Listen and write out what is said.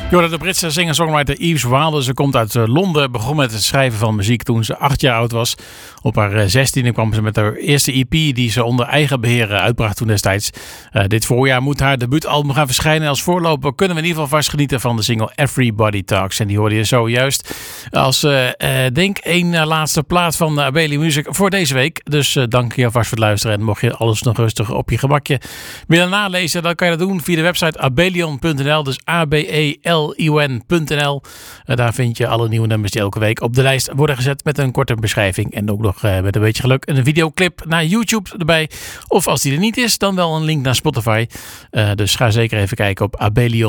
De Britse singer-songwriter Yves Wilder. Ze komt uit Londen, begon met het schrijven van muziek toen ze 8 jaar oud was. Op haar 16e kwam ze met haar eerste EP die ze onder eigen beheer uitbracht toen destijds. Dit voorjaar moet haar debuutalbum gaan verschijnen. Als voorloper kunnen we in ieder geval vast genieten van de single Everybody Talks. En die hoorde je zojuist als denk één laatste plaat van Abeli Music voor deze week. Dus dank je alvast voor het luisteren. En mocht je alles nog rustig op je gemakje willen nalezen, dan kan je dat doen via de website abelion.nl. Dus ABELION.nl. Daar vind je alle nieuwe nummers die elke week op de lijst worden gezet met een korte beschrijving. En ook nog met een beetje geluk een videoclip naar YouTube erbij. Of als die er niet is, dan wel een link naar Spotify. Dus ga zeker even kijken op Abelion.